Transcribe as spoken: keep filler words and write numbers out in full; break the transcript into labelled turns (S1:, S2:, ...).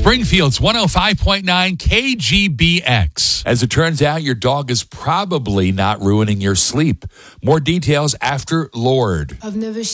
S1: Springfield's one oh five point nine K G B X.
S2: As it turns out, your dog is probably not ruining your sleep. More details after Lord.
S3: I've never